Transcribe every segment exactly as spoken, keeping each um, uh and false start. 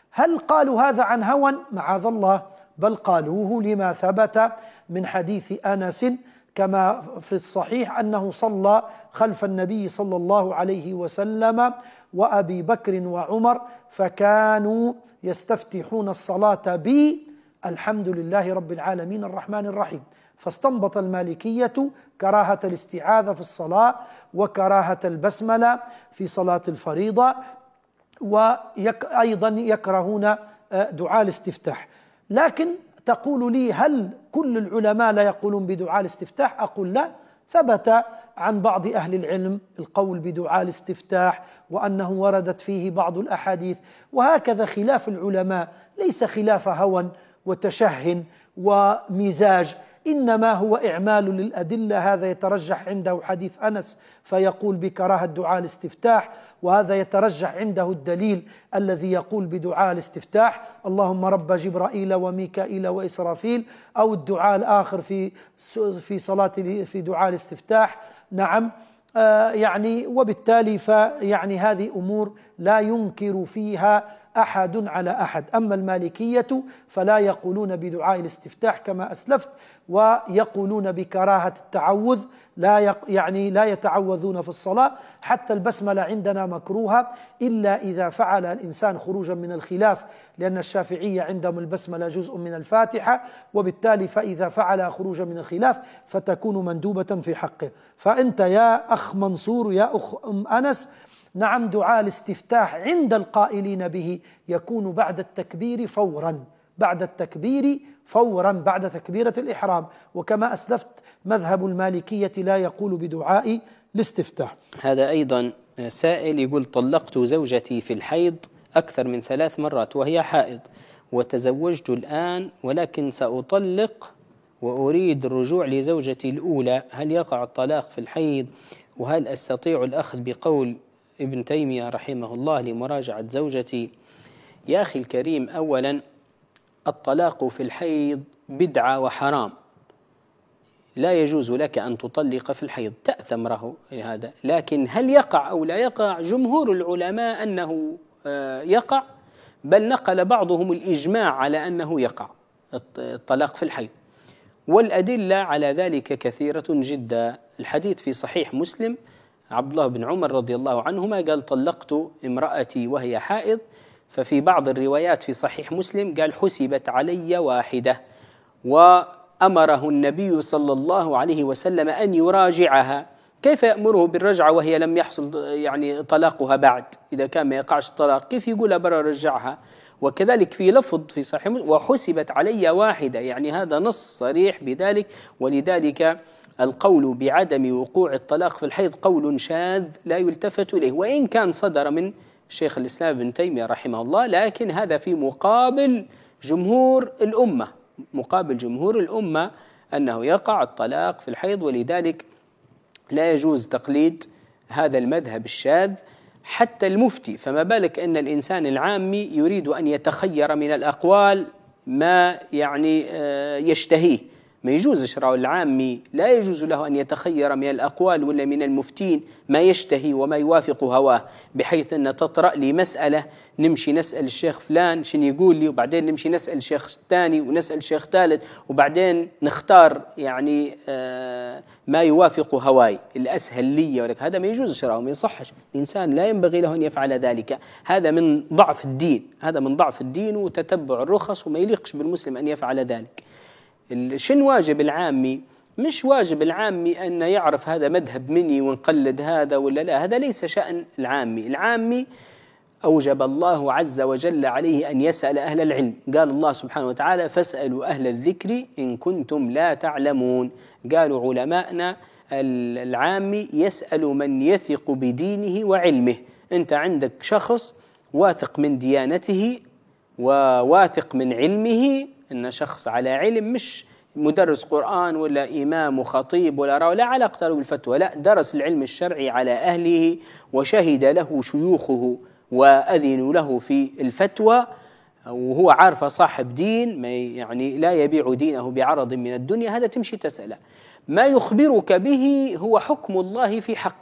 هل قالوا هذا عن هوى؟ معاذ الله، بل قالوه لما ثبت من حديث أنس كما في الصحيح أنه صلى خلف النبي صلى الله عليه وسلم وأبي بكر وعمر، فكانوا يستفتحون الصلاة بي الحمد لله رب العالمين الرحمن الرحيم. فاستنبط المالكية كراهة الاستعاذة في الصلاة وكراهة البسملة في صلاة الفريضة، وأيضا يكرهون دعاء الاستفتاح. لكن تقول لي هل كل العلماء لا يقولون بدعاء الاستفتاح؟ أقول لا، ثبت عن بعض أهل العلم القول بدعاء الاستفتاح وأنه وردت فيه بعض الأحاديث، وهكذا خلاف العلماء ليس خلاف هوى وتشه ومزاج، إنما هو إعمال للأدلة. هذا يترجح عنده حديث أنس فيقول بكراهة دعاء الاستفتاح، وهذا يترجح عنده الدليل الذي يقول بدعاء الاستفتاح اللهم رب جبرائيل وميكائيل وإسرافيل، أو الدعاء الآخر في في صلاة في دعاء الاستفتاح. نعم، آه يعني وبالتالي فيعني هذه أمور لا ينكر فيها أحد على أحد. أما المالكية فلا يقولون بدعاء الاستفتاح كما أسلفت، ويقولون بكراهة التعوذ، لا يعني لا يتعوذون في الصلاة. حتى البسملة عندنا مكروهة إلا إذا فعل الإنسان خروجا من الخلاف، لأن الشافعية عندهم البسملة جزء من الفاتحة، وبالتالي فإذا فعل خروجا من الخلاف فتكون مندوبة في حقه. فأنت يا أخ منصور يا أخ أم أنس، نعم، دعاء الاستفتاح عند القائلين به يكون بعد التكبير فورا، بعد التكبير فورا بعد تكبيرة الإحرام. وكما أسلفت مذهب المالكية لا يقول بدعاء الاستفتاح. هذا أيضا سائل يقول طلقت زوجتي في الحيض أكثر من ثلاث مرات وهي حائض، وتزوجت الآن ولكن سأطلق وأريد الرجوع لزوجتي الأولى، هل يقع الطلاق في الحيض؟ وهل أستطيع الأخذ بقول ابن تيمية رحمه الله لمراجعة زوجتي؟ يا أخي الكريم، أولا الطلاق في الحيض بدعة وحرام، لا يجوز لك أن تطلق في الحيض، تأثم له هذا. لكن هل يقع أو لا يقع؟ جمهور العلماء أنه يقع، بل نقل بعضهم الإجماع على أنه يقع الطلاق في الحيض، والأدلة على ذلك كثيرة جدا. الحديث في صحيح مسلم، عبد الله بن عمر رضي الله عنهما قال طلقت امرأتي وهي حائض، ففي بعض الروايات في صحيح مسلم قال حسبت علي واحدة، وأمره النبي صلى الله عليه وسلم أن يراجعها. كيف يأمره بالرجعة وهي لم يحصل يعني طلاقها بعد؟ إذا كان ما يقعش الطلاق كيف يقول برا رجعها؟ وكذلك في لفظ في صحيح مسلم وحسبت علي واحدة، يعني هذا نص صريح بذلك. ولذلك القول بعدم وقوع الطلاق في الحيض قول شاذ لا يلتفت إليه، وإن كان صدر من شيخ الإسلام ابن تيمية رحمه الله، لكن هذا في مقابل جمهور الأمة، مقابل جمهور الأمة أنه يقع الطلاق في الحيض، ولذلك لا يجوز تقليد هذا المذهب الشاذ حتى المفتي. فما بالك أن الإنسان العامي يريد أن يتخير من الأقوال ما يعني يشتهيه. ما يجوز شرع العامي، لا يجوز له أن يتخير من الأقوال ولا من المفتين ما يشتهي وما يوافق هواه، بحيث أن تطرأ لي مسألة نمشي نسأل الشيخ فلان شنو يقول لي، وبعدين نمشي نسأل الشيخ الثاني ونسأل الشيخ ثالث، وبعدين نختار يعني آه ما يوافق هواي الأسهل لي. ولك هذا ما يجوز شرعه، ما يصحش. الإنسان لا ينبغي له أن يفعل ذلك، هذا من ضعف الدين، هذا من ضعف الدين وتتبع الرخص، وما يليقش بالمسلم أن يفعل ذلك. شن واجب العامي؟ مش واجب العامي أن يعرف هذا مذهب مني ونقلد هذا ولا لا، هذا ليس شأن العامي. العامي أوجب الله عز وجل عليه أن يسأل أهل العلم، قال الله سبحانه وتعالى فاسألوا أهل الذكر إن كنتم لا تعلمون. قالوا علماءنا العامي يسأل من يثق بدينه وعلمه. أنت عندك شخص واثق من ديانته وواثق من علمه، إن شخص على علم، مش مدرس قرآن ولا إمام وخطيب ولا راوي، لا علاقة له بالفتوى، لا، درس العلم الشرعي على أهله وشهد له شيوخه وأذنوا له في الفتوى، وهو عارف صاحب دين، ما يعني لا يبيع دينه بعرض من الدنيا، هذا تمشي تسأله. ما يخبرك به هو حكم الله في حقك،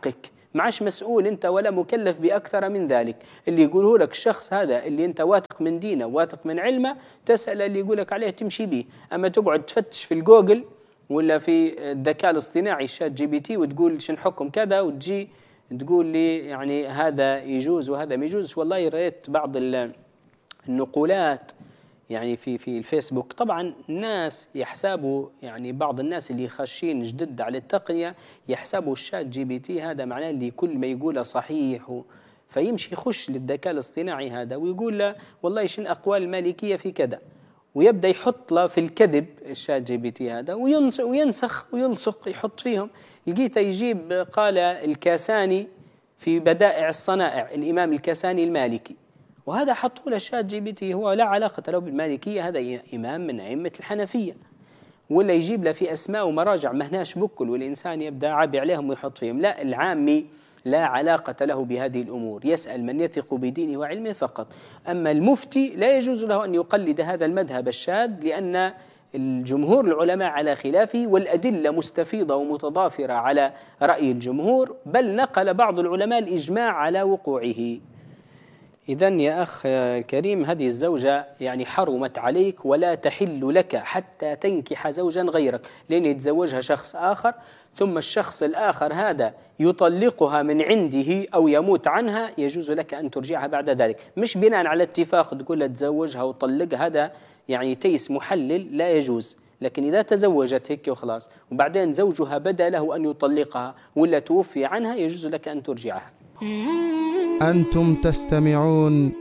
معش مسؤول أنت ولا مكلف بأكثر من ذلك. اللي يقوله لك الشخص هذا اللي أنت واثق من دينه واثق من علمه تسأل اللي يقولك عليه تمشي به. أما تقعد تفتش في الجوجل ولا في الذكاء الاصطناعي الشات جي بي تي وتقول شن حكم كذا وتجي تقول لي يعني هذا يجوز وهذا ما يجوز. والله رأيت بعض النقولات يعني في في الفيسبوك. طبعا الناس يحسبوا يعني بعض الناس اللي خاشين جدد على التقنية يحسبوا الشات جي بي تي هذا معناه اللي كل ما يقوله صحيح، فيمشي يخش للذكاء الاصطناعي هذا ويقول له والله شن الأقوال المالكية في كذا، ويبدأ يحط له في الكذب الشات جي بي تي هذا وينسخ ويلصق يحط فيهم. لقيته يجيب قال الكاساني في بدائع الصنائع الإمام الكاساني المالكي، وهذا حطوا له الشات جي بي تي هو لا علاقة له بالمالكية، هذا إمام من أئمة الحنفية. ولا يجيب له في أسماء ومراجع مهناش بكل والإنسان يبدأ عابي عليهم ويحط فيهم. لا، العامي لا علاقة له بهذه الأمور، يسأل من يثق بدينه وعلمه فقط. أما المفتي لا يجوز له أن يقلد هذا المذهب الشاذ، لأن الجمهور العلماء على خلافه والأدلة مستفيضة ومتضافرة على رأي الجمهور، بل نقل بعض العلماء الإجماع على وقوعه. إذن يا أخ الكريم هذه الزوجة يعني حرمت عليك ولا تحل لك حتى تنكح زوجا غيرك، لأن يتزوجها شخص آخر ثم الشخص الآخر هذا يطلقها من عنده أو يموت عنها، يجوز لك أن ترجعها بعد ذلك، مش بناء على اتفاق تقول لها تزوجها وطلقها، هذا يعني تيس محلل لا يجوز. لكن إذا تزوجت هيك وخلاص وبعدين زوجها بدا له أن يطلقها ولا توفي عنها، يجوز لك أن ترجعها. أنتم تستمعون